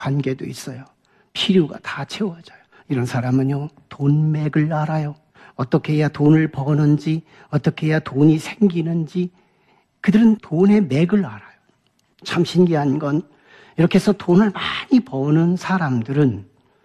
관계도 있어요. 필요가 다 채워져요. 이런 사람은요, 돈맥을 알아요. 어떻게 해야 돈을 버는지, 어떻게 해야 돈이 생기는지, 그들은 돈의 맥을 알아요. 참 신기한 건 이렇게 해서 돈을 많이 버는 사람들은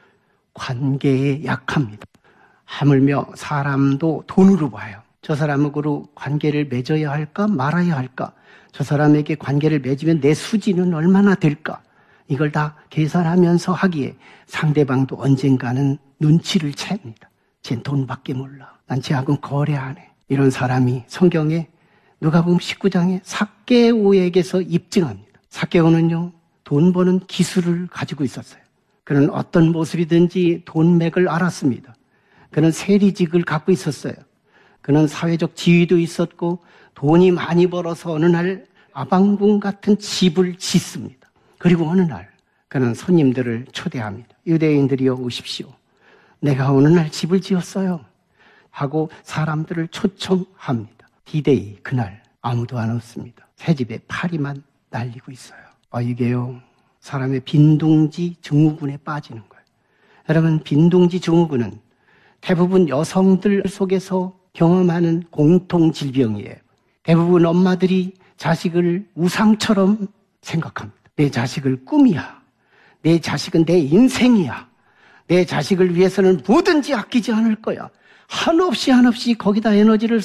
관계에 약합니다. 하물며 사람도 돈으로 봐요. 저 사람하고 관계를 맺어야 할까 말아야 할까? 저 사람에게 관계를 맺으면 내 수지는 얼마나 될까? 이걸 다 계산하면서 하기에 상대방도 언젠가는 눈치를 챕니다. 쟨 돈밖에 몰라. 난 쟤하고는 거래 안 해. 이런 사람이 성경에 누가복음 19장에 삭개오에게서 입증합니다. 삭개오는요, 돈 버는 기술을 가지고 있었어요. 그는 어떤 모습이든지 돈맥을 알았습니다. 그는 세리직을 갖고 있었어요. 그는 사회적 지위도 있었고 돈이 많이 벌어서 어느 날 아방궁 같은 집을 짓습니다. 그리고 어느 날 그는 손님들을 초대합니다. 유대인들이여 오십시오. 내가 어느 날 집을 지었어요. 하고 사람들을 초청합니다. 디데이 그날 아무도 안 왔습니다. 새 집에 파리만 날리고 있어요. 이게요, 사람의 빈둥지 증후군에 빠지는 거예요. 여러분, 빈둥지 증후군은 대부분 여성들 속에서 경험하는 공통 질병이에요. 대부분 엄마들이 자식을 우상처럼 생각합니다. 내 자식을 꿈이야. 내 자식은 내 인생이야. 내 자식을 위해서는 뭐든지 아끼지 않을 거야. 한없이 거기다 에너지를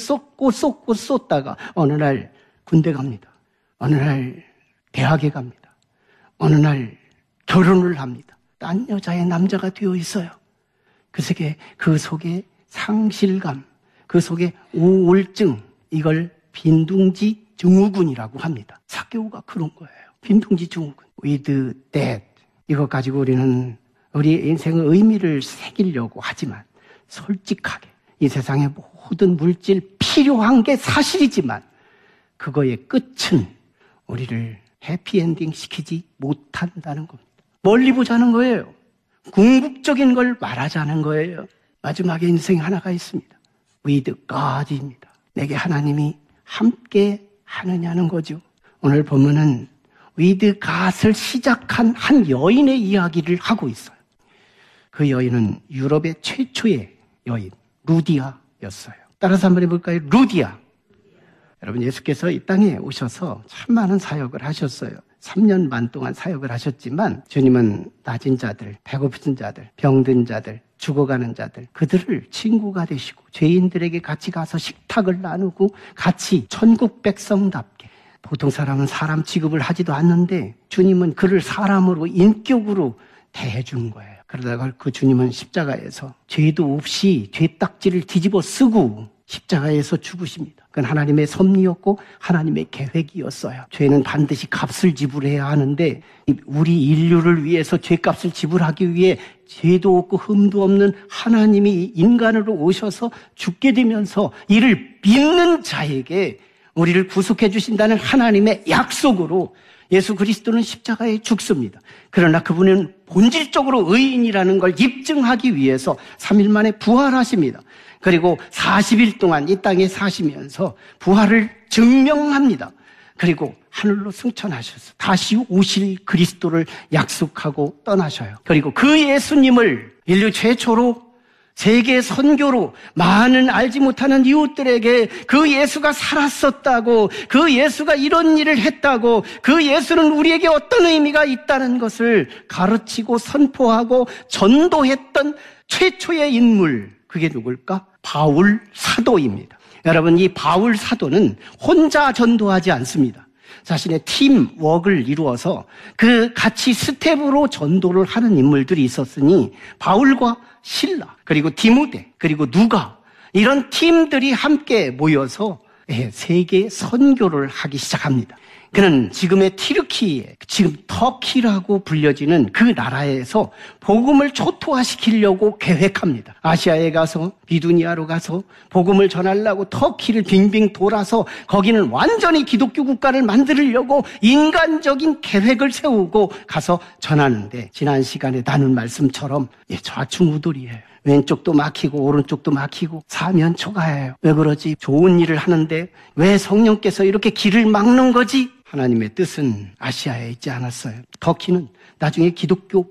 쏟다가 어느 날 군대 갑니다. 어느 날 대학에 갑니다. 어느 날 결혼을 합니다. 딴 여자의 남자가 되어 있어요. 그 속에 상실감, 그 속에 우울증, 이걸 빈둥지 증후군이라고 합니다. 삭개오가 그런 거예요. 빈둥지 증후군. with that. 이것 가지고 우리는 우리 인생의 의미를 새기려고 하지만 솔직하게 이 세상의 모든 물질 필요한 게 사실이지만 그거의 끝은 우리를 해피엔딩 시키지 못한다는 겁니다. 멀리 보자는 거예요. 궁극적인 걸 말하자는 거예요. 마지막에 인생 하나가 있습니다. with God입니다. 내게 하나님이 함께 하느냐는 거죠. 오늘 본문은 with God을 시작한 한 여인의 이야기를 하고 있어요. 그 여인은 유럽의 최초의 여인, 루디아였어요. 따라서 한번 해볼까요? 루디아. 여러분, 예수께서 이 땅에 오셔서 참 많은 사역을 하셨어요. 3년 반 동안 사역을 하셨지만 주님은 낮은 자들, 배고픈 자들, 병든 자들, 죽어가는 자들, 그들을 친구가 되시고 죄인들에게 같이 가서 식탁을 나누고 같이 천국 백성답게, 보통 사람은 사람 취급을 하지도 않는데 주님은 그를 사람으로 인격으로 대해준 거예요. 그러다가 그 주님은 십자가에서 죄도 없이 죄딱지를 뒤집어 쓰고 십자가에서 죽으십니다. 그건 하나님의 섭리였고 하나님의 계획이었어요. 죄는 반드시 값을 지불해야 하는데 우리 인류를 위해서 죄값을 지불하기 위해 죄도 없고 흠도 없는 하나님이 인간으로 오셔서 죽게 되면서 이를 믿는 자에게 우리를 구속해 주신다는 하나님의 약속으로 예수 그리스도는 십자가에 죽습니다. 그러나 그분은 본질적으로 의인이라는 걸 입증하기 위해서 3일 만에 부활하십니다. 그리고 40일 동안 이 땅에 사시면서 부활을 증명합니다. 그리고 하늘로 승천하셔서 다시 오실 그리스도를 약속하고 떠나셔요. 그리고 그 예수님을 인류 최초로 세계 선교로 많은 알지 못하는 이웃들에게 그 예수가 살았었다고, 그 예수가 이런 일을 했다고, 그 예수는 우리에게 어떤 의미가 있다는 것을 가르치고 선포하고 전도했던 최초의 인물, 그게 누굴까? 바울 사도입니다. 여러분, 이 바울 사도는 혼자 전도하지 않습니다. 자신의 팀워크를 이루어서 그 같이 스텝으로 전도를 하는 인물들이 있었으니 바울과 실라, 그리고 디모데, 그리고 누가, 이런 팀들이 함께 모여서 세계 선교를 하기 시작합니다. 그는 지금의 튀르키예, 지금 터키라고 불려지는 그 나라에서 복음을 초토화시키려고 계획합니다. 아시아에 가서, 비두니아로 가서 복음을 전하려고 터키를 빙빙 돌아서 거기는 완전히 기독교 국가를 만들려고 인간적인 계획을 세우고 가서 전하는데, 지난 시간에 나눈 말씀처럼 좌충우돌이에요. 왼쪽도 막히고 오른쪽도 막히고 사면초가예요. 왜 그러지? 좋은 일을 하는데 왜 성령께서 이렇게 길을 막는 거지? 하나님의 뜻은 아시아에 있지 않았어요. 터키는 나중에 기독교